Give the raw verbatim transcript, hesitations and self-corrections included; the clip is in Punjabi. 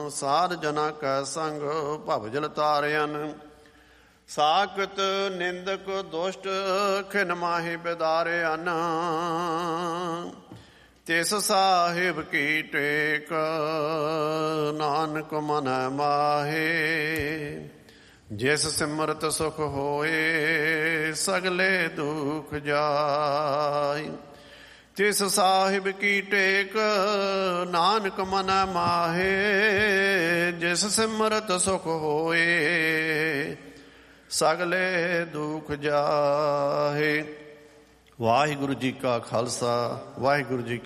ਸਾਧ ਜਨਾ ਕੈ ਸੰਗ ਭਵਜਲ ਤਾਰਿਅਨ। ਸਾਕਤ ਨਿੰਦਕ ਦੁਸ਼ਟ ਖਿਨ ਮਾਹੀ ਬਿਦਾਰਿਅਨ। ਤਿਸ ਸਾਹਿਬ ਕੀ ਟੇਕ ਨਾਨਕ ਮਨ ਮਾਹੇ। ਜਿਸ ਸਿਮਰਤ ਸੁਖ ਹੋਏ ਸਗਲੇ ਦੁਖ ਜਾਇ। ਤਿਸ ਸਾਹਿਬ ਕੀ ਟੇਕ ਨਾਨਕ ਮਨ ਮਾਹੇ। ਜਿਸ ਸਿਮਰਤ ਸੁਖ ਹੋਏ ਸਗਲੇ ਦੁਖ ਜਾਹੇ। ਵਾਹਿਗੁਰੂ ਜੀ ਕਾ ਖਾਲਸਾ ਵਾਹਿਗੁਰੂ ਜੀ